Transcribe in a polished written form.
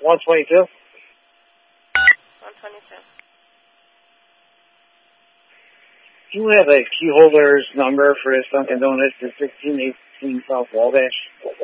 122. 122. Do you have a key holder's number for this Dunkin' Donuts to 1618 South Wabash?